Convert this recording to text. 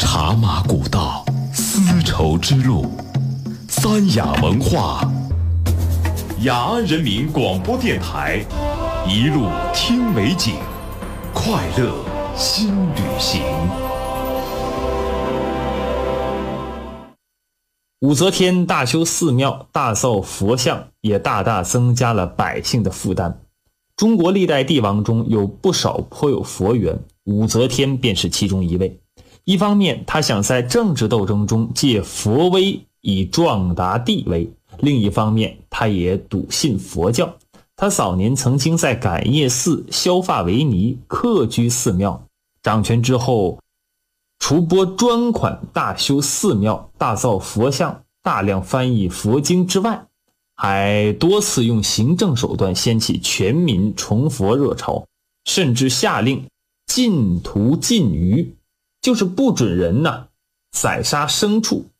茶马古道，丝绸之路，三雅文化，雅安人民广播电台，一路听美景，快乐新旅行。 武则天大修寺庙，大造佛像，也大大增加了百姓的负担。中国历代帝王中有不少颇有佛缘，武则天便是其中一位。一方面，他想在政治斗争中借佛威以壮大地位；另一方面，他也笃信佛教。他早年曾经在感业寺削发为尼，客居寺庙。掌权之后，除拨专款大修寺庙、大造佛像、大量翻译佛经之外，还多次用行政手段掀起全民崇佛热潮，甚至下令禁屠禁渔，就是不准人宰杀牲畜，